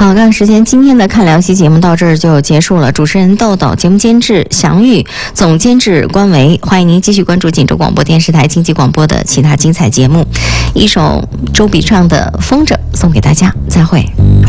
好，看时间，今天的看聊戏节目到这儿就结束了。主持人豆豆，节目监制祥玉，总监制关维。欢迎您继续关注锦州广播电视台经济广播的其他精彩节目。一首周笔畅的《风筝》送给大家，再会。